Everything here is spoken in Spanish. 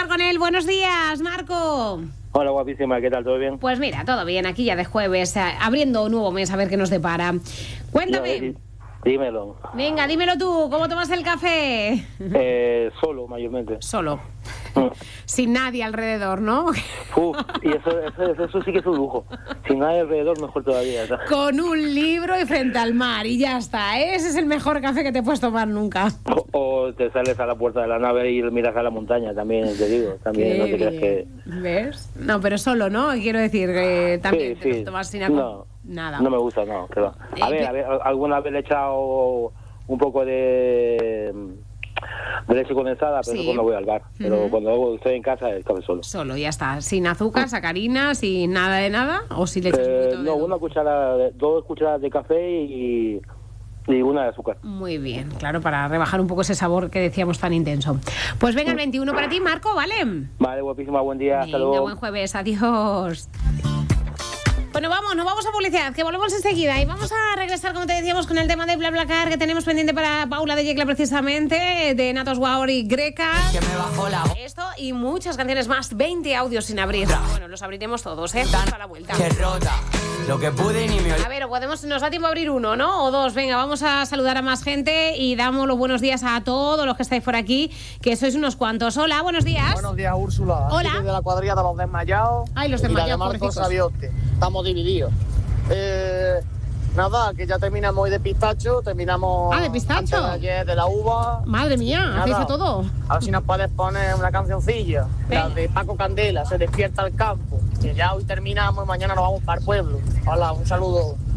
hablar con él. Buenos días, Marco. Hola, guapísima, ¿qué tal? ¿Todo bien? Pues mira, todo bien, aquí ya de jueves, abriendo un nuevo mes, a ver qué nos depara. Cuéntame. Dímelo. Venga, dímelo tú, ¿cómo tomas el café? Solo, mayormente. Solo. Sin nadie alrededor, ¿no? Y eso sí que es un lujo. Sin nadie alrededor, mejor todavía. ¿Sabes? Con un libro y frente al mar, y ya está. Ese es el mejor café que te puedes tomar nunca. O te sales a la puerta de la nave y miras a la montaña, también te digo. También no te creas que... ¿Ves? No, pero solo, ¿no? Quiero decir que también sí. te tomas sin nada. No me gusta, no. Que va. A ver, alguna vez le he echado un poco de leche condensada, pero eso cuando voy al bar. Pero cuando estoy en casa, el café solo. Solo, ya está. Sin azúcar, sacarina, sin nada de nada. ¿O si le echas un poquito de... No, una cucharada, 2 cucharadas de café y una de azúcar. Muy bien, claro, para rebajar un poco ese sabor que decíamos tan intenso. Pues venga, el 21 para ti, Marco, ¿vale? Vale, guapísima, buen día, hasta luego. Buen jueves, adiós. Bueno, nos vamos a publicidad, que volvemos enseguida y vamos a regresar, como te decíamos, con el tema de BlaBlaCar que tenemos pendiente para Paula de Yecla, precisamente, de Natos Guaur y Greca. Que me bajó la... Esto y muchas canciones más, 20 audios sin abrir. Bueno, los abriremos todos, a la vuelta. Que rota, lo que pude ni me... A ver, nos da tiempo a abrir uno, ¿no? O dos. Venga, vamos a saludar a más gente y damos los buenos días a todos los que estáis por aquí, que sois unos cuantos. Hola, buenos días. Buenos días, Úrsula. Hola. Aquí de la cuadrilla de los desmayados. Ay, los desmayados, y la de Marcos pobrecitos. Sabiote. Estamos divididos. Nada, que ya terminamos hoy de pistacho, terminamos... ¿de pistacho? Antes de ayer de la uva. Madre mía, hacéis de todo. A ver si nos puedes poner una cancioncilla, la de Paco Candela, Se despierta el campo, que ya hoy terminamos y mañana nos vamos para el pueblo. Hola, un saludo.